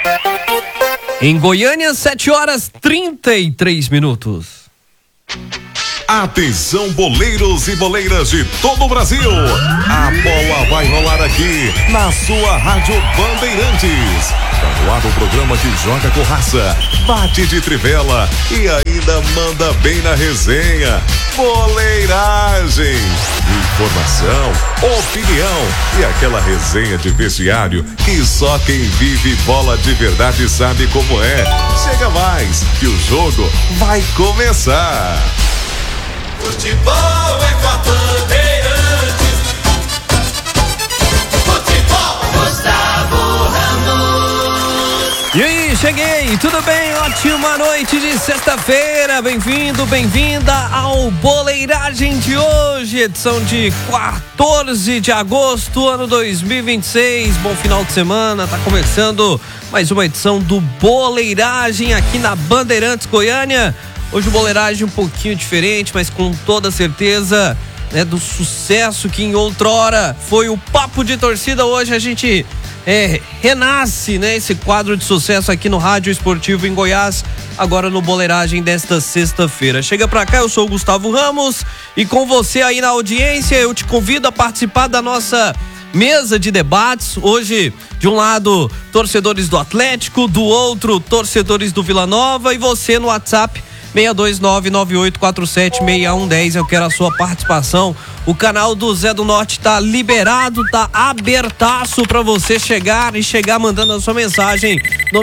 Em Goiânia, 7h33. Atenção, boleiros e boleiras de todo o Brasil. A bola vai rolar aqui na sua Rádio Bandeirantes. Tá no ar o programa que joga com raça, bate de trivela e ainda manda bem na resenha. Boleiragem. Informação, opinião e aquela resenha de vestiário que só quem vive bola de verdade sabe como é. Chega mais, que o jogo vai começar. Futebol é com a Bandeirantes. Futebol, Gustavo Ramos. E aí, cheguei, tudo bem? Ótima noite de sexta-feira. Bem-vindo, bem-vinda ao Boleiragem de hoje, edição de 14 de agosto, ano 2026. Bom final de semana, tá começando mais uma edição do Boleiragem aqui na Bandeirantes Goiânia. Hoje o Boleiragem um pouquinho diferente, mas com toda certeza, né, do sucesso que em outrora foi o Papo de Torcida. Hoje a gente renasce, né, esse quadro de sucesso aqui no Rádio Esportivo em Goiás, agora no Boleiragem desta sexta-feira. Chega pra cá, eu sou o Gustavo Ramos e com você aí na audiência eu te convido a participar da nossa mesa de debates. Hoje, de um lado, torcedores do Atlético, do outro, torcedores do Vila Nova, e você no WhatsApp 62998476110. Eu quero a sua participação. O canal do Zé do Norte tá liberado, tá abertaço pra você chegar mandando a sua mensagem no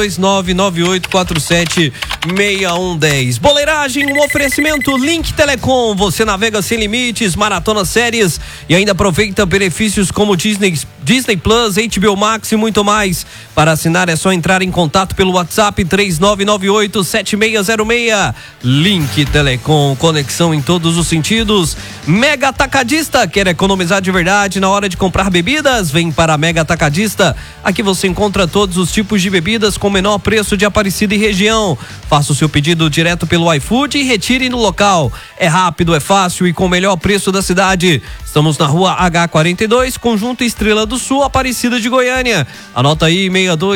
62998476110. Boleiragem, um oferecimento Link Telecom. Você navega sem limites, maratona séries e ainda aproveita benefícios como Disney Plus, HBO Max e muito mais. Para assinar é só entrar em contato pelo WhatsApp 39987606. Link Telecom, conexão em todos os sentidos. Mega Atacadista, quer economizar de verdade na hora de comprar bebidas? Vem para a Mega Atacadista. Aqui você encontra todos os tipos de bebidas com menor preço de Aparecida e região. Faça o seu pedido direto pelo iFood e retire no local. É rápido, é fácil e com o melhor preço da cidade. Estamos na rua H42, Conjunto Estrela do Sul, Aparecida de Goiânia. Anota aí,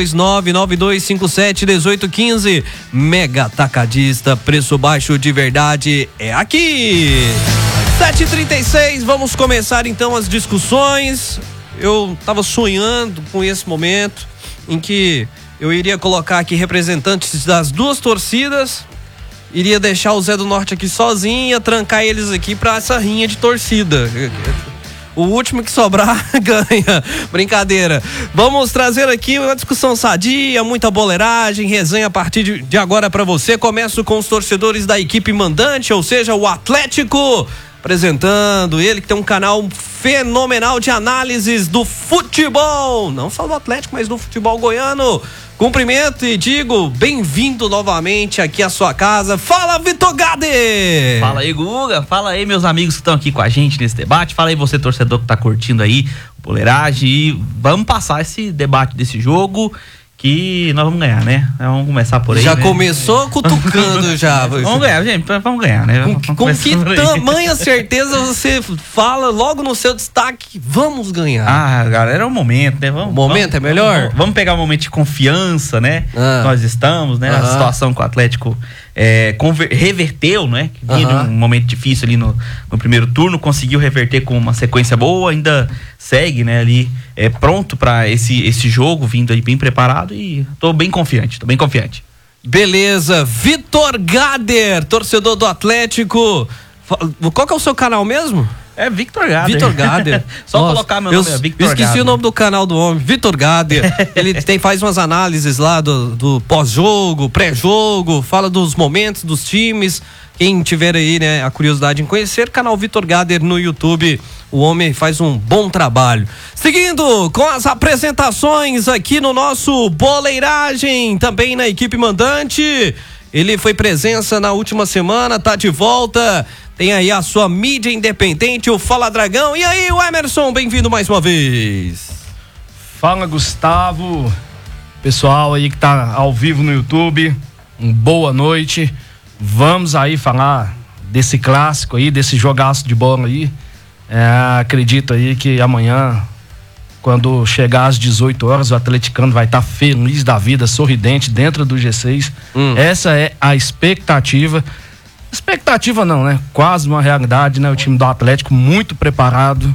62992571815. Mega Atacadista, preço baixo de verdade é aqui. 7h36, vamos começar então as discussões. Eu tava sonhando com esse momento em que eu iria colocar aqui representantes das duas torcidas, iria deixar o Zé do Norte aqui sozinho, trancar eles aqui pra essa rinha de torcida. O último que sobrar ganha. Brincadeira. Vamos trazer aqui uma discussão sadia, muita boleiragem, resenha a partir de agora pra você. Começo com os torcedores da equipe mandante, ou seja, o Atlético, apresentando ele que tem um canal fenomenal de análises do futebol, não só do Atlético, mas do futebol goiano. Cumprimento e digo bem-vindo novamente aqui à sua casa. Fala, Vitor Gader! Fala aí, Guga. Fala aí, meus amigos que estão aqui com a gente nesse debate. Fala aí, você, torcedor que tá curtindo aí o Boleiragem. E vamos passar esse debate desse jogo que nós vamos ganhar, né? Vamos começar por aí. Já, né? Começou cutucando já. Vamos ganhar, gente. Vamos ganhar, né? Com que tamanha certeza você fala logo no seu destaque, vamos ganhar? Ah, galera, é o momento, né? O momento é melhor? Vamos pegar um momento de confiança, né? Nós estamos, né? A situação que o Atlético reverteu, né? Que vinha de um momento difícil ali no primeiro turno, conseguiu reverter com uma sequência boa, ainda segue, né? Ali pronto para esse jogo, vindo aí bem preparado, e tô bem confiante. Beleza, Vitor Gader, torcedor do Atlético. Qual que é o seu canal mesmo? É Victor Gader. Vitor Gader. Só nossa, colocar meu nome, é Victor Gader. Esqueci o nome do canal do homem, Vitor Gader. Ele faz umas análises lá do pós-jogo, pré-jogo, fala dos momentos dos times. Quem tiver aí, né, a curiosidade em conhecer, canal Vitor Gader no YouTube, o homem faz um bom trabalho. Seguindo com as apresentações aqui no nosso Boleiragem, também na equipe mandante, ele foi presença na última semana, tá de volta, tem aí a sua mídia independente, o Fala Dragão. E aí, o Emerson, bem-vindo mais uma vez. Fala, Gustavo, pessoal aí que tá ao vivo no YouTube, boa noite. Vamos aí falar desse clássico aí, desse jogaço de bola aí. Acredito aí que amanhã Quando chegar às 18 horas, o atleticano vai estar feliz da vida, sorridente, dentro do G6. Essa é a expectativa. Expectativa não, né? Quase uma realidade, né? O time do Atlético muito preparado.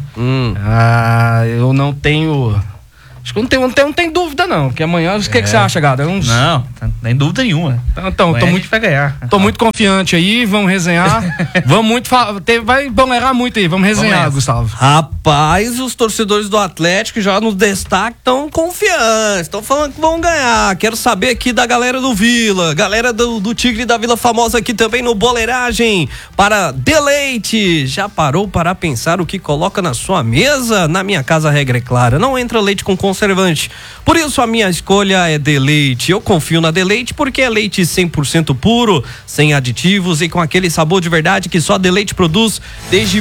Eu não tenho... Acho que não tem dúvida, não. Porque amanhã, o que você acha, Gada? Não, não tem dúvida nenhuma. Então, tô muito vai ganhar. Tô muito confiante aí, vamos resenhar. Vamos muito vai bolerar muito aí, vamos resenhar, Gustavo. Rapaz, os torcedores do Atlético já no destaque estão confiantes, estão falando que vão ganhar. Quero saber aqui da galera do Vila, galera do Tigre da Vila Famosa aqui também no Boleiragem para Deleite. Já parou para pensar o que coloca na sua mesa? Na minha casa a regra é clara, não entra leite com conservante. Por isso a minha escolha é Deleite. Eu confio na Deleite porque é leite 100% puro, sem aditivos e com aquele sabor de verdade que só a Deleite produz desde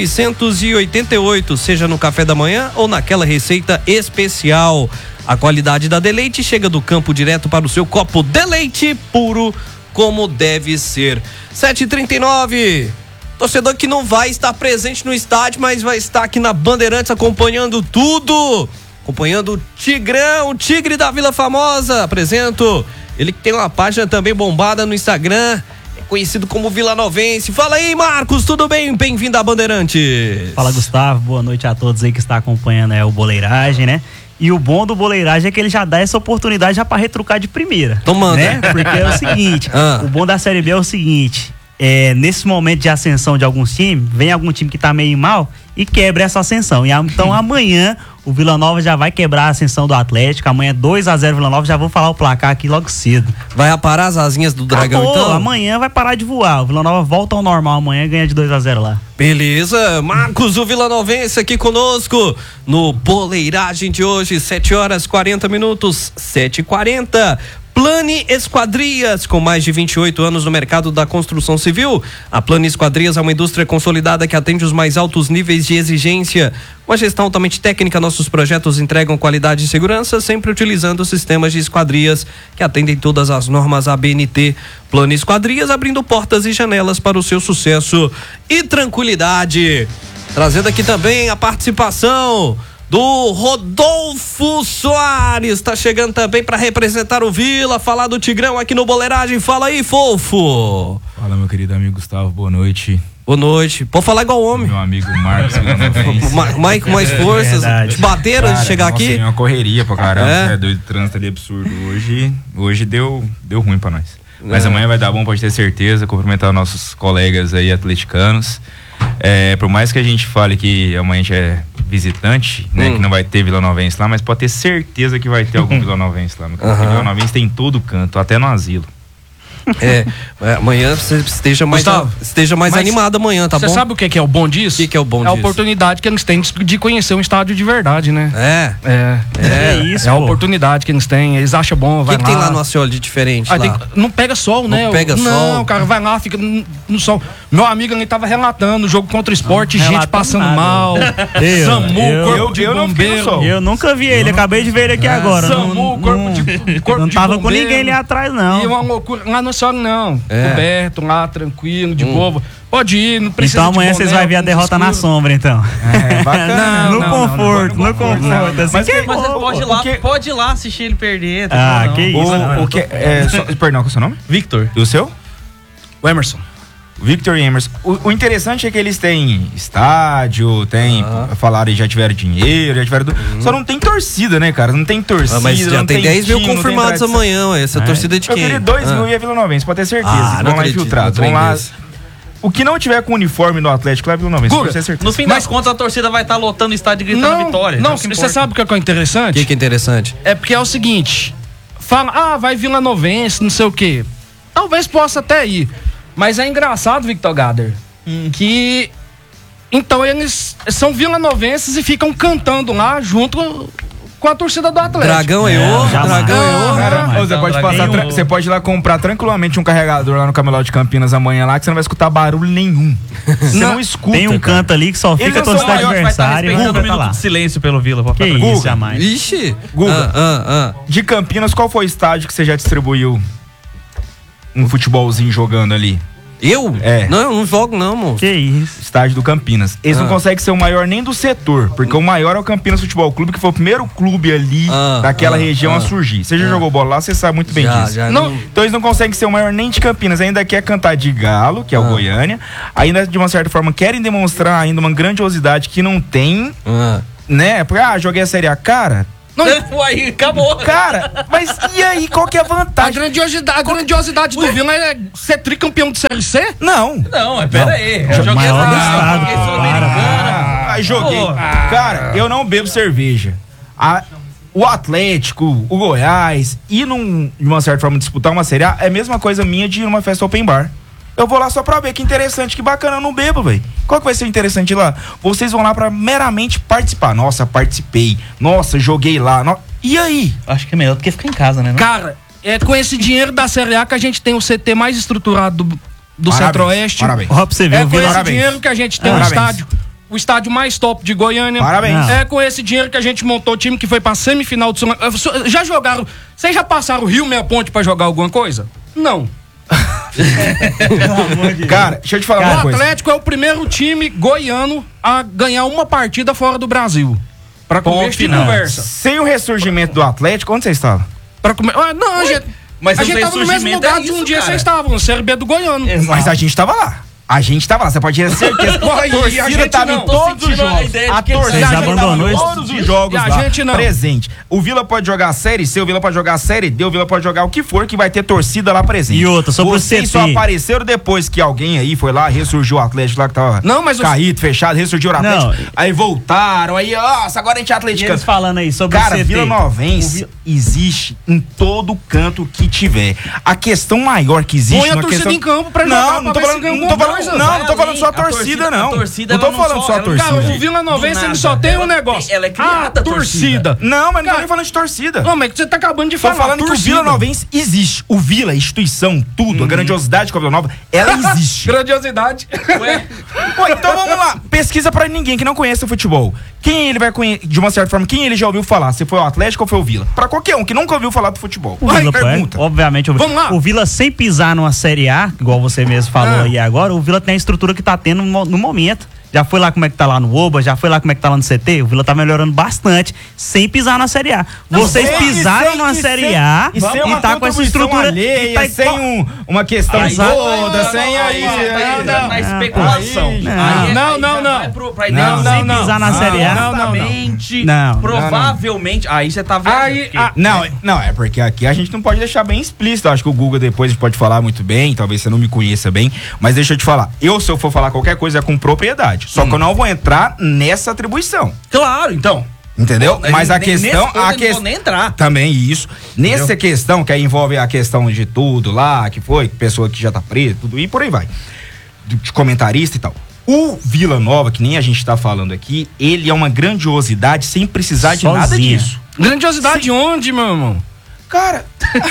1988, seja no café da manhã ou naquela receita especial. A qualidade da Deleite chega do campo direto para o seu copo. Deleite puro como deve ser. 7h39. Torcedor que não vai estar presente no estádio, mas vai estar aqui na Bandeirantes acompanhando tudo. Acompanhando o Tigrão, o Tigre da Vila Famosa. Apresento ele que tem uma página também bombada no Instagram, é conhecido como Vila Novense. Fala aí, Marcos, tudo bem? Bem-vindo à Bandeirantes. Fala, Gustavo, boa noite a todos aí que está acompanhando o Boleiragem, né? E o bom do Boleiragem é que ele já dá essa oportunidade já para retrucar de primeira. Tomando, né? Porque é o seguinte, o bom da Série B é o seguinte, nesse momento de ascensão de alguns times, vem algum time que tá meio mal e quebra essa ascensão. E então amanhã o Vila Nova já vai quebrar a ascensão do Atlético. Amanhã 2-0 Vila Nova, já vou falar o placar aqui logo cedo. Vai aparar as asinhas do Dragão. Acabou, então? Amanhã vai parar de voar. O Vila Nova volta ao normal amanhã e ganha de 2-0 lá. Beleza, Marcos, o Vila Novense aqui conosco no Boleiragem de hoje, 7h40, 7h40. Plani Esquadrias, com mais de 28 anos no mercado da construção civil. A Plani Esquadrias é uma indústria consolidada que atende os mais altos níveis de exigência. Com a gestão altamente técnica, nossos projetos entregam qualidade e segurança, sempre utilizando sistemas de esquadrias que atendem todas as normas ABNT. Plani Esquadrias, abrindo portas e janelas para o seu sucesso e tranquilidade. Trazendo aqui também a participação do Rodolfo Soares, tá chegando também para representar o Vila, falar do Tigrão aqui no Boleiragem. Fala aí, fofo. Fala, meu querido amigo Gustavo, boa noite. Boa noite. Pode falar igual homem. Meu amigo Marcos. Mike com mais forças. Te bateram antes de chegar aqui? Uma correria pra caramba. Doido, trânsito ali absurdo. Hoje deu ruim pra nós. Mas amanhã vai dar bom, pode ter certeza. Cumprimentar nossos colegas aí atleticanos. Por mais que a gente fale que amanhã a gente é visitante, né, que não vai ter Vila Novense lá, mas pode ter certeza que vai ter algum Vila Novense lá. Porque Vila Novense tem em todo canto, até no asilo. Amanhã você esteja mais animado amanhã, tá bom? Você sabe o que é o bom disso? O que é o bom disso? É a oportunidade que eles têm de conhecer um estádio de verdade, né? É isso, é a oportunidade que eles têm, eles acham bom, vai lá. O que tem lá no Ascioli de diferente? Não pega sol, né? Não pega sol? Não, cara, vai lá, fica no sol. Meu amigo ali tava relatando o jogo contra o Sport, gente passando mal. SAMU, corpo de bombeiro. Eu nunca vi ele, acabei de ver ele aqui agora. SAMU, corpo de bombeiro. Não tava com ninguém ali atrás, não. E uma loucura, lá no sol não. Coberto lá, tranquilo, de boa. Pode ir, não precisa. Então amanhã vocês vão ver a derrota na sombra, então. Bacana. No conforto. Mas pode ir lá assistir ele perder. Que isso. Perdão, qual é o seu nome? Victor. E o seu? O Emerson. Victor e Emerson. O interessante é que eles têm estádio, falaram e já tiveram dinheiro, só não tem torcida, né, cara? Não tem torcida. Mas já tem 10 mil confirmados amanhã, essa torcida de quem? Eu queria 2 mil e a Vila Novense, pode ter certeza. Vão lá infiltrados, vão lá. O que não tiver com o uniforme do Atlético lá é Vila Novense, pode ter certeza. No fim das contas, a torcida vai estar lotando o estádio e gritando vitória. Não, você sabe o que é interessante? O que é interessante? É porque é o seguinte, fala, vai Vila Novense, não sei o quê. Talvez possa até ir. Mas é engraçado, Victor Gader, que então eles são vilanovenses e ficam cantando lá junto com a torcida do Atlético. Dragão Você pode ir lá comprar tranquilamente um carregador lá no Camelódromo de Campinas amanhã lá, que você não vai escutar barulho nenhum. Você não escuta. Tem um canto ali que só fica a torcida adversária. Um minuto de silêncio pelo Vila. Que isso, jamais. Ixi. Guga, de Campinas, qual foi o estádio que você já distribuiu um futebolzinho jogando ali? Eu? Não, eu não jogo não, moço. Que isso? Estádio do Campinas. Eles não conseguem ser o maior nem do setor, porque o maior é o Campinas Futebol Clube, que foi o primeiro clube ali daquela região a surgir. Você já jogou bola lá, você sabe muito bem disso. Então eles não conseguem ser o maior nem de Campinas, ainda quer cantar de Galo, que é o Goiânia, ainda de uma certa forma querem demonstrar ainda uma grandiosidade que não tem, né? Porque, joguei a Série A, cara... Aí, acabou. Cara, mas e aí, qual que é a vantagem? A grandiosidade do Vila é ser tricampeão de Série C? Não, pera aí. É o maior do estado. Joguei. Cara, eu não bebo cerveja. O Atlético, o Goiás, ir de uma certa forma disputar uma Série A é a mesma coisa minha de ir numa festa open bar. Eu vou lá só pra ver, que interessante, que bacana, eu não bebo, velho. Qual que vai ser interessante lá? Vocês vão lá pra meramente participar. Nossa, participei. Nossa, joguei lá. E aí? Acho que é melhor do que ficar em casa, né? Cara, é com esse dinheiro da Série A que a gente tem o CT mais estruturado do Centro-Oeste. Parabéns. Ó, pra você ver, É com esse dinheiro que a gente tem o estádio mais top de Goiânia. Parabéns. É com esse dinheiro que a gente montou o time que foi pra semifinal do Sul. Já jogaram... Vocês já passaram o Rio Meia Ponte pra jogar alguma coisa? Não. Cara, deixa eu te falar uma coisa. O Atlético é o primeiro time goiano a ganhar uma partida fora do Brasil. Pra começo de conversa. Sem o ressurgimento do Atlético, onde você estava? Não, a gente tava no mesmo lugar de um dia vocês estavam, no Série B do Goiano. Exato. Mas a gente tava lá. Você pode ter certeza. A torcida tava em todos os jogos. A torcida abandonou em todos os jogos lá, presente. O Vila pode jogar a Série C, o Vila pode jogar a Série D, o Vila pode jogar o que for, que vai ter torcida lá presente. E outra, sobre vocês só apareceram depois que alguém aí foi lá, ressurgiu o Atlético lá que tava caído, fechado, ressurgiu o Atlético. Aí voltaram, aí, nossa, agora a gente é atleticano. Eles falando aí sobre o CT. Vila Novense existe em todo canto que tiver. A questão maior que existe... Põe a torcida em campo pra jogar, não tô falando só a torcida, não. Não tô falando só a torcida. Cara, o Vila Novense, ele só tem um negócio. Ela é criada, a torcida. Não, mas não tô nem falando de torcida. Não, mas você tá acabando de falar. Tô falando que o Vila Novense existe. O Vila, a instituição, tudo, a grandiosidade com a Vila Nova, ela existe. Grandiosidade. Então vamos lá. Pesquisa pra ninguém que não conhece o futebol. Quem ele vai conhecer, de uma certa forma, quem ele já ouviu falar? Se foi o Atlético ou foi o Vila? Pra qualquer um que nunca ouviu falar do futebol. O Vila, pergunta. Obviamente, vamos lá. O Vila, sem pisar numa Série A, igual você mesmo falou aí agora, o Vila tem a estrutura que tá tendo no momento. Já foi lá como é que tá lá no Oba, já foi lá como é que tá lá no CT, o Vila tá melhorando bastante, sem pisar na Série A. Vocês pisaram na Série A e tá com essa estrutura alheia, sem uma questão toda, sem aí... Na especulação. Sem pisar na Série A. Não. Provavelmente, aí você tá vendo. Não, é porque aqui a gente não pode deixar bem explícito. Acho que o Google depois pode falar muito bem, talvez você não me conheça bem, mas deixa eu te falar. Se eu for falar qualquer coisa é com propriedade. Só que eu não vou entrar nessa atribuição. Claro, então. Entendeu? Mas a questão... não vou nem entrar. Também isso. Nessa questão, que aí envolve a questão de tudo lá, que foi, pessoa que já tá presa, tudo, e por aí vai. De comentarista e tal. O Vila Nova, que nem a gente tá falando aqui, ele é uma grandiosidade sem precisar de nada disso. Grandiosidade onde, meu irmão? Cara,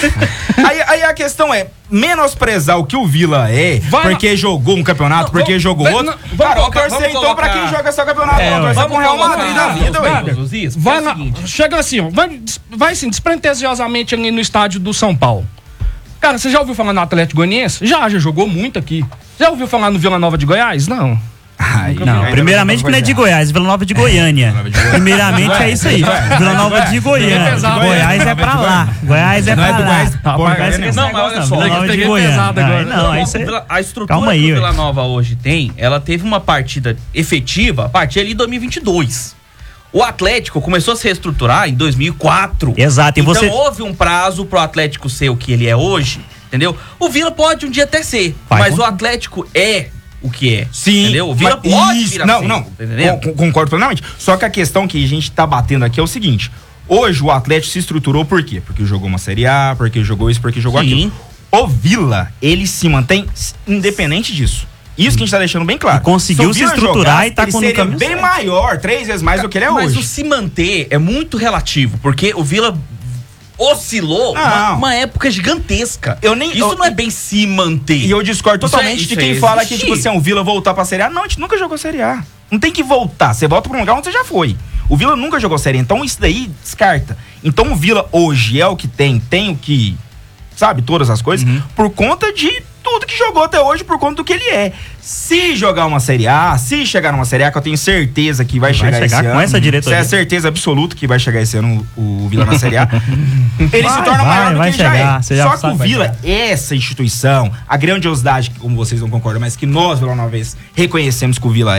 aí a questão é menosprezar o que o Vila porque jogou um campeonato, porque jogou outro. Vamos torcer então pra quem joga seu campeonato. Vamos com o Real Madrid da vida, velho. Vai lá, chega assim, ó, vai assim, despretensiosamente ali no estádio do São Paulo. Cara, você já ouviu falar no Atlético Goianiense? Já jogou muito aqui. Já ouviu falar no Vila Nova de Goiás? Não. Não, primeiramente que não é de Goiás, Vila Nova de Goiânia. Primeiramente é isso aí. Vila Nova de Goiânia. Goiás é pra lá. Goiás é pra lá. Não, mas olha só. Vila Nova de Goiânia. Não, aí você... A estrutura que o Vila Nova hoje tem, ela teve uma partida efetiva a partir ali de 2022. O Atlético começou a se reestruturar em 2004. Exato. Então houve um prazo pro Atlético ser o que ele é hoje, entendeu? O Vila pode um dia até ser, mas o Atlético é o que é. Sim. Entendeu? O Vila pode vir a ser. Concordo plenamente. Só que a questão que a gente tá batendo aqui é o seguinte. Hoje o Atlético se estruturou por quê? Porque jogou uma Série A, porque jogou isso, porque jogou aquilo. O Vila, ele se mantém independente disso. Isso que a gente tá deixando bem claro. E conseguiu se estruturar e tá com o caminho bem maior, 3 vezes mais do que ele é hoje. Mas o se manter é muito relativo, porque o Vila oscilou uma época gigantesca. Isso não é bem se manter. E eu discordo totalmente de quem fala que, tipo assim, o Vila voltar pra Série A. Não, a gente nunca jogou Série A. Não tem que voltar. Você volta pra um lugar onde você já foi. O Vila nunca jogou Série A. Então isso daí descarta. Então o Vila hoje é o que tem o que... Sabe, todas as coisas, por conta de tudo que jogou até hoje por conta do que ele é. Se jogar uma Série A, se chegar numa Série A, que eu tenho certeza que vai chegar esse ano. Com essa diretoria. Isso é certeza absoluta que vai chegar esse ano o Vila na Série A. Ele se torna maior do que ele já é. Só que o Vila, essa instituição, a grandiosidade, como vocês não concordam, mas que nós, Vila Nova, reconhecemos que o Vila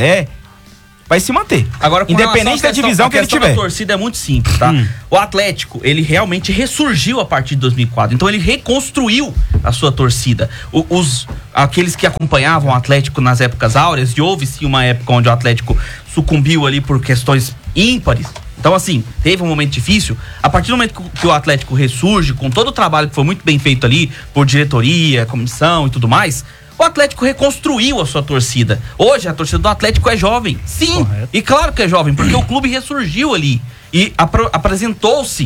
vai se manter. Agora, independente da divisão que ele tiver. A torcida é muito simples, tá? O Atlético, ele realmente ressurgiu a partir de 2004. Então, ele reconstruiu a sua torcida. Aqueles que acompanhavam o Atlético nas épocas áureas, e houve sim uma época onde o Atlético sucumbiu ali por questões ímpares. Então, assim, teve um momento difícil. A partir do momento que o Atlético ressurge, com todo o trabalho que foi muito bem feito ali, por diretoria, comissão e tudo mais, o Atlético reconstruiu a sua torcida. Hoje a torcida do Atlético é jovem. Sim, correto. E claro que é jovem, porque o clube ressurgiu ali. E apresentou-se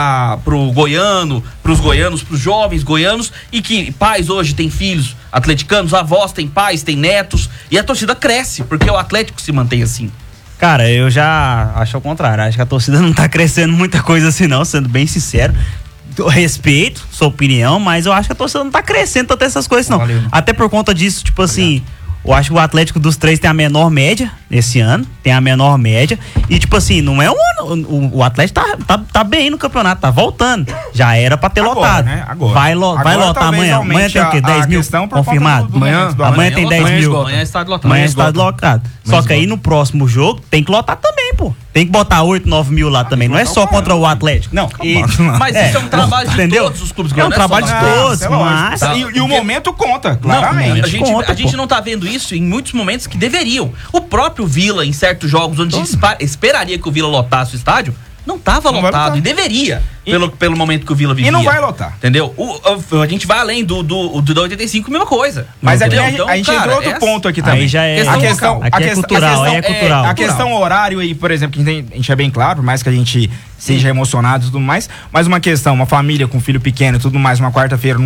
pro goiano, pros goianos, pros jovens goianos, e que pais hoje têm filhos atleticanos, avós têm pais, têm netos, e a torcida cresce, porque o Atlético se mantém assim. Cara, eu já acho ao contrário. Acho que a torcida não tá crescendo muita coisa assim não, sendo bem sincero. Eu respeito sua opinião, mas eu acho que a torcida não tá crescendo tanto essas coisas não. Valeu. Até por conta disso, tipo assim, eu acho que o Atlético dos três tem a menor média esse ano, tem a menor média, e tipo assim, não é um ano, o Atlético tá bem no campeonato, tá voltando, já era pra ter agora, lotado, né? Agora. Vai lotar amanhã, amanhã tem o quê? 10 mil confirmado? Amanhã tem 10 mil, amanhã é estádio lotado. Amanhã é estádio lotado. Só que aí no próximo jogo tem que lotar também, pô. Tem que botar 8, 9 mil lá também. Não é só contra o Atlético. Não. Mas isso é um trabalho de todos os clubes. É um trabalho de todos. Mas... E o momento conta, claramente. A gente não tá vendo isso em muitos momentos que deveriam. O próprio Vila, em certos jogos onde a gente esperaria que o Vila lotasse o estádio, não tava lotado. E deveria. Pelo momento que o Vila vivia. E não vai lotar. Entendeu? A gente vai além do 85, mesma coisa. Mas a gente entrou outro ponto aqui também. Aí já é a questão, é cultural, aí é cultural. A questão horário aí, por exemplo, que a gente é bem claro, por mais que a gente seja emocionado e tudo mais, mas uma questão, uma família com filho pequeno e tudo mais, numa quarta-feira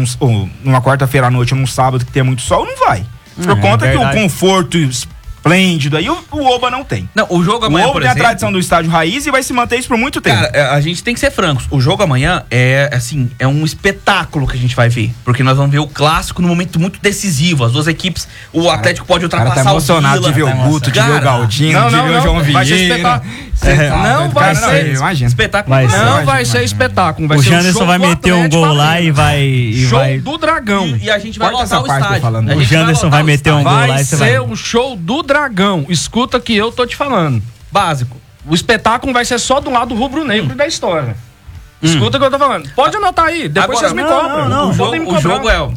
à noite ou num sábado que tenha muito sol, não vai. Por conta que o conforto esplêndido aí, o Oba não tem. Não, o jogo amanhã, o Oba tem a tradição do estádio raiz e vai se manter isso por muito tempo. Cara, a gente tem que ser francos. O jogo amanhã é um espetáculo que a gente vai ver. Porque nós vamos ver o clássico num momento muito decisivo. As duas equipes, o Atlético pode ultrapassar tá emocionado o Vila. De ver o Guto, de ver o Galdino, de ver o João Vieira. Vai ser espetáculo. Não vai ser espetáculo. Não vai ser espetáculo. O Janderson vai meter um gol lá e vai... Show do Dragão. E a gente vai lotar o estádio. O Janderson vai meter um gol lá e você vai... Vai ser o show do Dragão. Escuta que eu tô te falando. Básico. O espetáculo vai ser só do lado rubro-negro da história. Escuta o que eu tô falando. Pode anotar aí, depois vocês me cobram. Não. O jogo é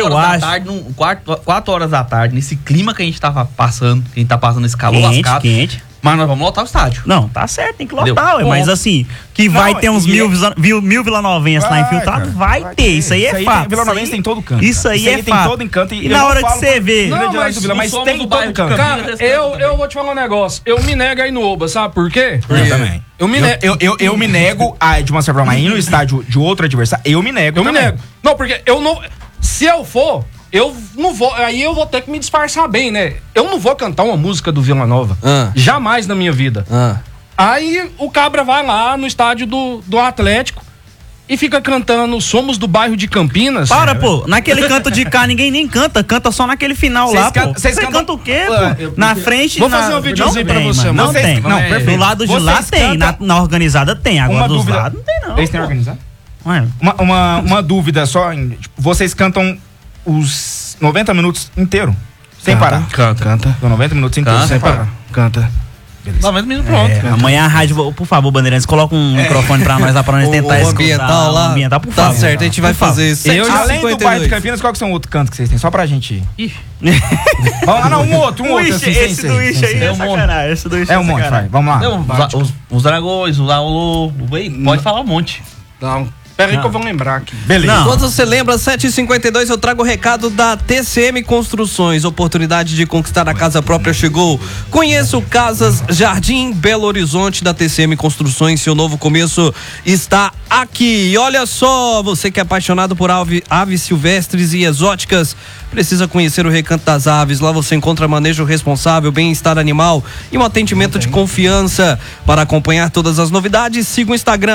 4 horas da tarde, nesse clima que a gente tava passando, que a gente tá passando esse calor lascado. Quente. Mas nós vamos lotar o estádio. Não, tá certo, tem que lotar, ué, mas assim, que vai ter uns mil vilanovenses lá infiltrados, vai ter, isso aí é fato. Vilanovense tem todo canto. Isso aí é fato. Tem todo encanto. E na hora que você vê... Mas tem todo canto. Cara, eu vou te falar um negócio. Eu me nego aí no Oba, sabe por quê? Eu também. Eu me nego de uma certa forma, ir no estádio de outro adversário, eu me nego. Eu me nego. Não, porque eu não... Se eu for... Eu não vou, aí eu vou ter que me disfarçar bem, né? Eu não vou cantar uma música do Vila Nova. Jamais na minha vida. Aí o cabra vai lá no estádio do Atlético e fica cantando Somos do Bairro de Campinas. Pô, naquele canto de cá ninguém nem canta só naquele final lá, pô. Você canta o quê, pô? Na frente... Vou fazer um videozinho pra você, mano. Não tem. Do lado de lá tem, na organizada tem, agora dos lados não tem não. Eles têm organizado? Uma dúvida só, vocês cantam os 90 minutos inteiro, sem parar. Canta. 90 minutos inteiro, sem parar. Canta. Beleza. 90 minutos pronto. Amanhã a rádio, por favor, Bandeirantes, coloca um microfone pra nós lá, pra nós tentar escutar. Ambiental lá. Ambiental, por favor. Tá certo, a gente vai fazer isso. Além do bairro de Campinas, qual que são outros cantos que vocês têm? Só pra gente ir. Vamos lá, não, um outro. Esse do Ixi aí é sacanagem. Esse do Ixi é um monte, vai. Vamos lá. Os dragões, pode falar um monte. Não. Pera aí que eu vou lembrar aqui. Beleza. Enquanto você lembra, 7h52, eu trago o recado da TCM Construções. Oportunidade de conquistar a casa própria chegou. Conheça o Casas Jardim Belo Horizonte da TCM Construções. Seu novo começo está aqui. E olha só, você que é apaixonado por aves silvestres e exóticas, Precisa conhecer o Recanto das Aves. Lá você encontra manejo responsável, bem-estar animal e um atendimento de confiança. Para acompanhar todas as novidades, siga o Instagram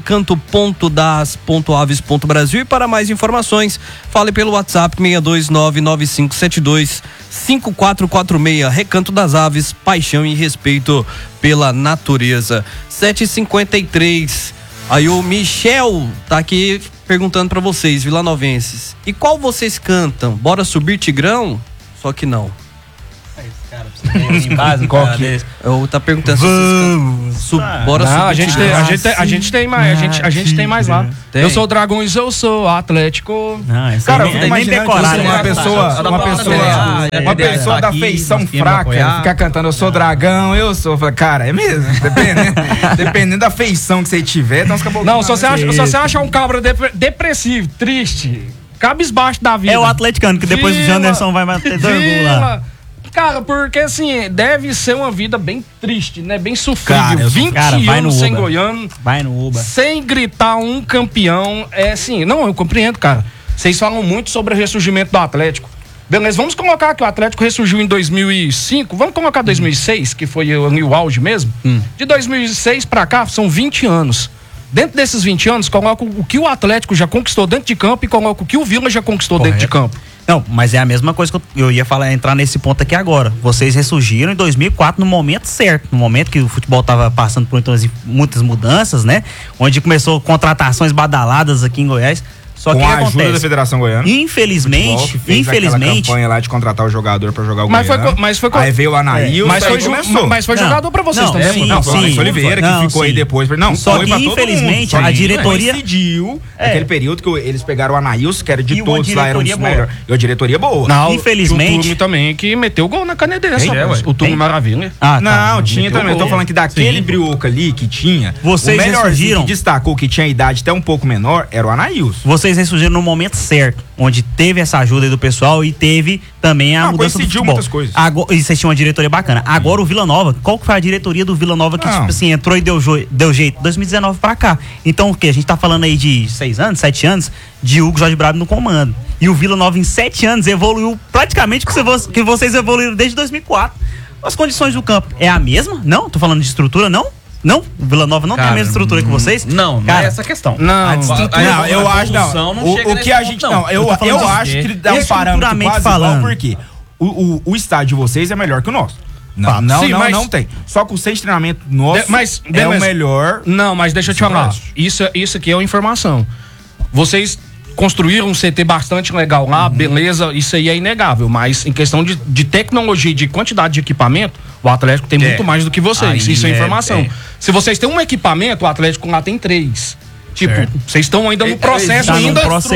@recanto.das.aves.brasil e para mais informações, fale pelo WhatsApp 62995725446. Recanto das Aves, paixão e respeito pela natureza. 7h53. Aí o Michel tá aqui perguntando pra vocês, vilanovenses. E qual vocês cantam? Bora subir Tigrão? Só que não. Qual que? Eu tá perguntando se vocês cantam. Bora subir Tigrão. A gente tem mais, a gente tem mais lá. Tem. Eu sou Dragões, eu sou Atlético. Cara, eu nem decorar, uma pessoa da feição fraca ficar cantando eu sou dragão, eu sou, cara, é mesmo, dependendo da feição que você tiver, então não, se você acha um cabra depressivo, triste, cabisbaixo da vida. É o atleticano, que depois o Janderson vai bater 2 gols lá. Cara, porque assim, deve ser uma vida bem triste, né? Bem sofrível. 20 anos sem Goiano. Vai no Uba. Sem gritar um campeão. É assim, não, eu compreendo, cara. Vocês falam muito sobre o ressurgimento do Atlético. Beleza, vamos colocar que o Atlético ressurgiu em 2005. Vamos colocar 2006, que foi o auge mesmo. De 2006 pra cá, são 20 anos. Dentro desses 20 anos, coloca o que o Atlético já conquistou dentro de campo e coloca o que o Vila já conquistou dentro de campo. Não, mas é a mesma coisa que eu ia falar, entrar nesse ponto aqui agora. Vocês ressurgiram em 2004 no momento certo, no momento que o futebol estava passando por muitas mudanças, né? Onde começou contratações badaladas aqui em Goiás. Só com que a ajuda da Federação Goiana. Infelizmente, campanha lá de contratar o jogador pra jogar o Goiano. Aí veio o Anaílson, mas foi jogador pra vocês também. Não, foi o Oliveira que ficou aí depois. Não, só que infelizmente a diretoria coincidiu aquele período que eles pegaram o Anaílson, que era de todos lá, era um dos melhores. E a diretoria boa. Não, infelizmente. O Turme também que meteu gol na canedense. O Turme Maravilha. Não, tinha também. Eu tô falando que daquele brioco ali que tinha, vocês o melhorzinho que destacou, que tinha idade até um pouco menor, era o Anaílson. Vocês ressurgiram no momento certo, onde teve essa ajuda aí do pessoal e teve também a mudança do futebol. Muitas coisas. Agora, e vocês tinham uma diretoria bacana. Agora o Vila Nova, qual que foi a diretoria do Vila Nova que, tipo assim, entrou e deu jeito? 2019 pra cá. Então o que? A gente tá falando aí de 6 anos, 7 anos, de Hugo Jorge Brabo no comando. E o Vila Nova em 7 anos evoluiu praticamente o que vocês evoluíram desde 2004. As condições do campo é a mesma? Não? Tô falando de estrutura, não? Não? O Vila Nova não tem a mesma estrutura que vocês? Não, não é essa a questão. Não, eu acho não. O que a gente não, eu acho que ele dá um parâmetro quase igual, porque o estádio de vocês é melhor que o nosso. Não tem. Só que o centro de treinamento nosso é o melhor. Não, mas deixa eu te falar. Isso aqui é uma informação. Vocês construíram um CT bastante legal lá, beleza, isso aí é inegável, mas em questão de tecnologia e de quantidade de equipamento, o Atlético tem muito mais do que vocês, isso é informação. Se vocês têm um equipamento, o Atlético lá tem 3. Tipo, vocês estão ainda no processo de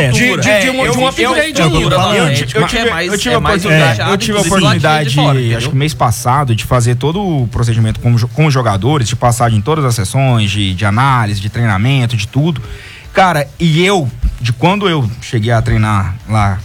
um upgrade ainda. Eu tive a oportunidade, acho que mês passado, de fazer todo o procedimento com os jogadores, de passar em todas as sessões de análise, de treinamento, de tudo. Cara, e quando eu cheguei a treinar lá,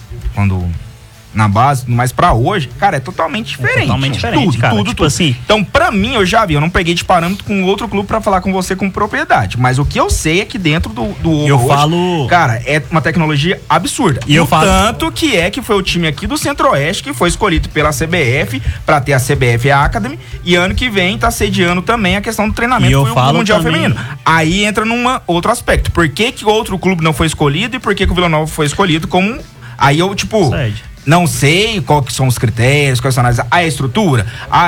na base, mas pra hoje, cara, é totalmente diferente. Totalmente diferente, tudo. Assim. Então, pra mim, eu já vi, eu não peguei de parâmetro com outro clube pra falar com você com propriedade, mas o que eu sei é que dentro do hoje, cara, é uma tecnologia absurda. Tanto que foi o time aqui do Centro-Oeste que foi escolhido pela CBF pra ter a CBF Academy, e ano que vem tá sediando também a questão do treinamento do Mundial Feminino. Aí entra num outro aspecto. Por que outro clube não foi escolhido e por que o Vila Nova foi escolhido como... Aí eu, não sei quais que são os critérios, quais são a estrutura,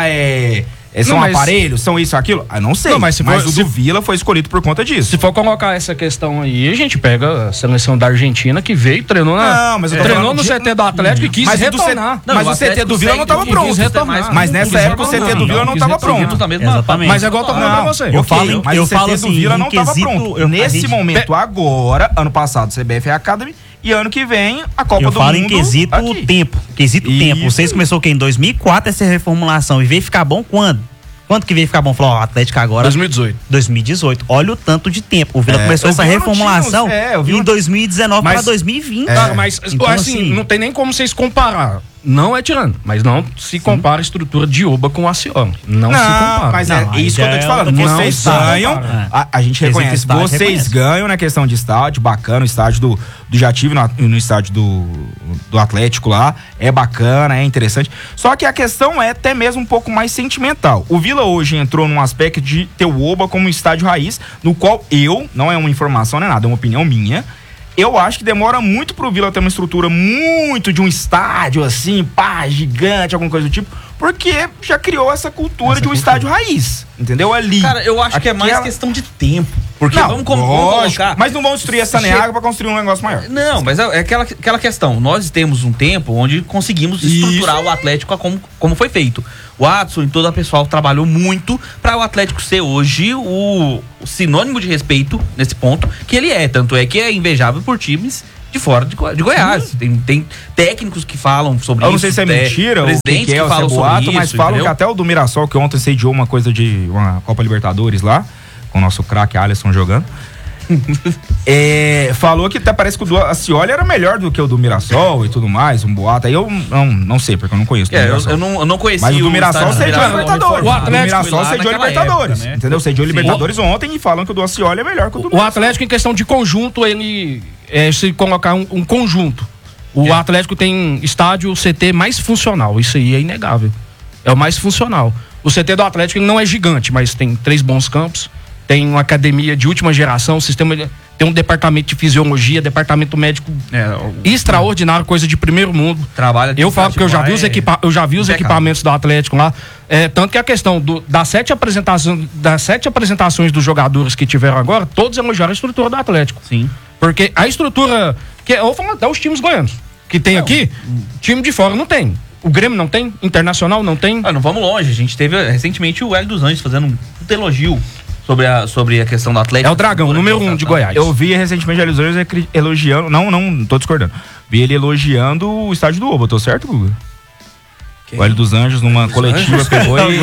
são aparelhos, são isso, aquilo. Não sei, mas o do Vila foi escolhido por conta disso. Se for colocar essa questão aí, a gente pega a seleção da Argentina que veio, treinou no CT do Atlético e quis retornar. Mas o CT do Vila não estava pronto. Mas nessa época o CT do Vila não estava pronto. Exatamente. Mas agora eu tô falando pra você. Mas o CT do Vila não estava pronto. Nesse momento agora, ano passado, CBF Academy, e ano que vem, a Copa do Mundo. Eu falo em quesito tempo. Vocês começou em 2004 essa reformulação e veio ficar bom quando? Quando que veio ficar bom? Falou, o Atlético agora... 2018. Olha o tanto de tempo. O Vila começou essa reformulação em 2019 para 2020. Mas, então, assim, não tem nem como vocês comparar. Não é tirando, mas não se compara a estrutura de Oba com o Acioli. Não se compara. Mas é isso que eu tô te falando. Vocês ganham, a gente reconhece, vocês ganham na questão de estádio, bacana, o estádio já tive no estádio do Atlético lá, é bacana, é interessante. Só que a questão é até mesmo um pouco mais sentimental. O Vila hoje entrou num aspecto de ter o Oba como um estádio raiz, no qual não é uma informação, não é nada, é uma opinião minha. Eu acho que demora muito pro Vila ter uma estrutura muito de um estádio assim, gigante, alguma coisa do tipo, porque já criou essa cultura de um estádio raiz, entendeu? Ali. Cara, eu acho que é mais questão de tempo. Porque vamos colocar... Mas não vão destruir essa Neaga pra construir um negócio maior. Não, mas é aquela questão. Nós temos um tempo onde conseguimos estruturar o Atlético como foi feito. O Adson e todo o pessoal trabalhou muito para o Atlético ser hoje o sinônimo de respeito nesse ponto que ele é. Tanto é que é invejável por times de fora de Goiás. Tem técnicos que falam sobre isso. Eu não sei se é mentira ou presidentes que falam sobre isso, mas falam que até o do Mirassol, que ontem sediou uma coisa de uma Copa Libertadores lá, com o nosso craque Alisson jogando. Falou que até parece que o do Acioli era melhor do que o do Mirassol e tudo mais, um boato. Aí eu não sei, porque eu não conheço. Eu não conhecia. Mas o do Mirassol sediou a Libertadores. O Atlético Mirassol sediou Libertadores, época, né? entendeu? Sediou Libertadores ontem e falam que o do Acioli é melhor que o do Mirassol. O Atlético, em questão de conjunto, ele se colocar um conjunto. O Atlético tem estádio CT mais funcional, isso aí é inegável. É o mais funcional. O CT do Atlético ele não é gigante, mas tem 3 bons campos. Tem uma academia de última geração, tem um departamento de fisiologia, departamento médico extraordinário, coisa de primeiro mundo. Eu falo que eu já vi os equipamentos do Atlético lá. Tanto que a questão das 7 apresentações dos jogadores que tiveram agora, todos elogiaram a estrutura do Atlético. Sim. Porque a estrutura, eu vou falar até os times goianos, que tem aqui, time de fora não tem. O Grêmio não tem, Internacional não tem. Não vamos longe, a gente teve recentemente o Hélio dos Anjos fazendo um elogio sobre a questão do Atlético. É o Dragão, número 1 de Goiás. Eu vi recentemente o Hélio dos Anjos elogiando, não tô discordando, vi ele elogiando o estádio do Oba, tô certo, Guga? O Hélio dos Anjos, numa coletiva, pegou e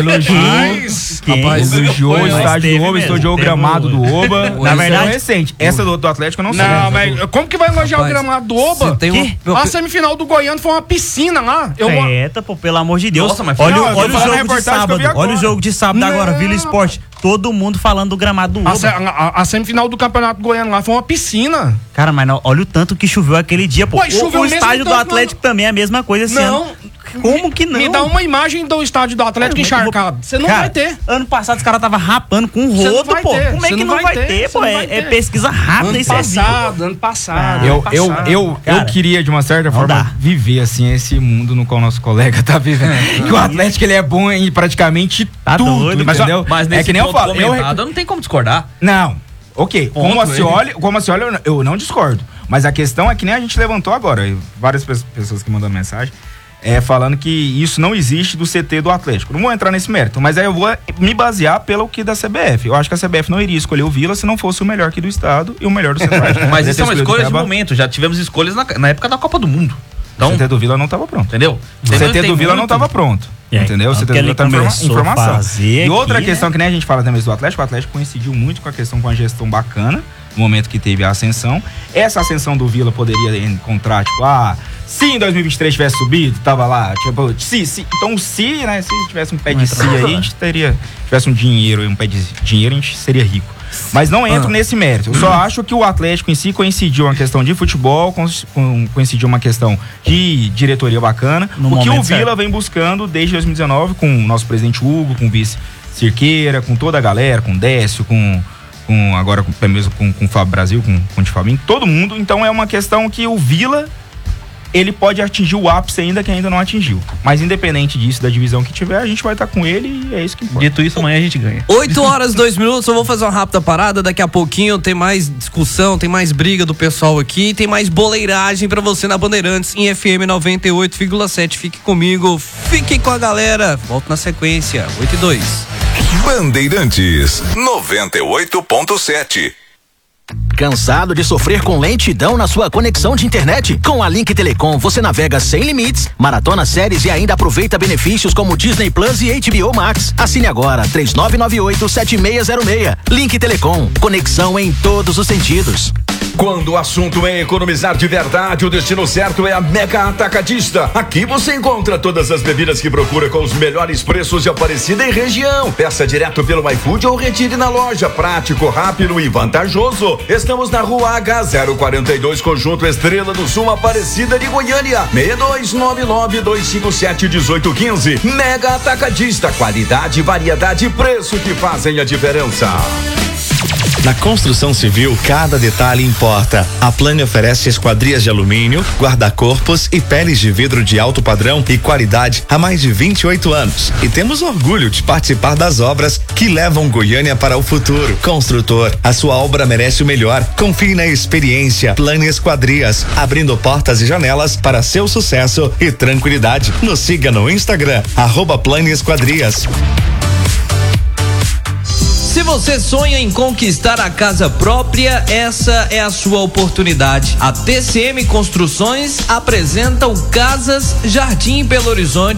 elogiou o estádio do Oba, elogiou o gramado do Oba. Na verdade, é recente. Essa do Atlético eu não sei. Não, mas como que vai elogiar o gramado do Oba? A semifinal do Goiano foi uma piscina lá. Pelo amor de Deus. Nossa, mas olha o jogo de sábado. Olha o jogo de sábado agora, Vila Esporte. Todo mundo falando do gramado do Oba. A semifinal do Campeonato Goiano lá foi uma piscina. Cara, mas não, olha o tanto que choveu aquele dia, pô. O estádio do Atlético também é a mesma coisa esse ano. Como que não? Me dá uma imagem do estádio do Atlético encharcado. Você não vai ter. Ano passado os caras estavam rapando com um rodo, pô. Como é que não vai ter, pô? É pesquisa rápida isso aí. Ano passado. Eu queria, de uma certa forma, viver assim esse mundo no qual nosso colega tá vivendo. Que o Atlético ele é bom em praticamente tudo, entendeu? Mas nesse que nem eu falo, não tem como discordar. Não. Ok, como a Acioli eu não discordo. Mas a questão é que nem a gente levantou agora. Várias pessoas que mandando mensagem. Falando que isso não existe do CT do Atlético. Não vou entrar nesse mérito, mas aí eu vou me basear pelo que da CBF. Eu acho que a CBF não iria escolher o Vila se não fosse o melhor aqui do estado e o melhor do Centro-Oeste. Mas isso é uma escolha de momento. Já tivemos escolhas na época da Copa do Mundo. Então, o CT do Vila não estava pronto. Entendeu? O CT do Vila não estava pronto. Entendeu? O CT do Vila estava em informação. E outra questão que nem a gente fala também do Atlético, o Atlético coincidiu muito com a questão com a gestão bacana, no momento que teve a ascensão. Essa ascensão do Vila poderia encontrar, se em 2023 tivesse subido, tava lá, então né, se tivesse um pé de si aí, a gente tivesse um dinheiro, a gente seria rico. Mas não entro nesse mérito. Eu só acho que o Atlético em si coincidiu uma questão de futebol, coincidiu uma questão de diretoria bacana, o que o Vila vem buscando desde 2019 com o nosso presidente Hugo, com o vice Cirqueira, com toda a galera, com o Décio, agora até mesmo com o Fábio Brasil, com o Tifabinho, todo mundo. Então é uma questão que o Vila ele pode atingir o ápice ainda que ainda não atingiu. Mas independente disso, da divisão que tiver, a gente vai estar com ele e é isso que importa. Dito isso, amanhã a gente ganha. 8h02, eu vou fazer uma rápida parada, daqui a pouquinho tem mais discussão, tem mais briga do pessoal aqui, tem mais boleiragem pra você na Bandeirantes em FM 98,7. Fique comigo, fique com a galera. Volto na sequência, 8h02. Bandeirantes 98.7. Cansado de sofrer com lentidão na sua conexão de internet? Com a Link Telecom você navega sem limites, maratona séries e ainda aproveita benefícios como Disney Plus e HBO Max. Assine agora 3998-7606. Link Telecom, conexão em todos os sentidos. Quando o assunto é economizar de verdade, o destino certo é a Mega Atacadista. Aqui você encontra todas as bebidas que procura com os melhores preços de Aparecida e região. Peça direto pelo iFood ou retire na loja. Prático, rápido e vantajoso. Estamos na Rua H042, Conjunto Estrela do Sul, Aparecida de Goiânia. 6299-257-1815. Mega Atacadista. Qualidade, variedade e preço que fazem a diferença. Na construção civil, cada detalhe importa. A Plane oferece esquadrias de alumínio, guarda-corpos e peles de vidro de alto padrão e qualidade há mais de 28 anos. E temos orgulho de participar das obras que levam Goiânia para o futuro. Construtor, a sua obra merece o melhor. Confie na experiência. Plane Esquadrias, abrindo portas e janelas para seu sucesso e tranquilidade. Nos siga no Instagram, @Plane Esquadrias. Se você sonha em conquistar a casa própria, essa é a sua oportunidade. A TCM Construções apresenta o Casas Jardim Belo Horizonte,